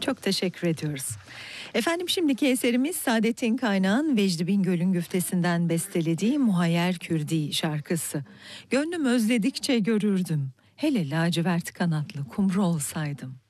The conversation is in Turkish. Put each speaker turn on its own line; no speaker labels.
Çok teşekkür ediyoruz. Efendim şimdiki eserimiz Saadettin Kaynağ'ın Vecdi Bingöl'ün güftesinden bestelediği Muhayyer Kürdi şarkısı. Gönlüm özledikçe görürdüm. Hele lacivert kanatlı kumru olsaydım.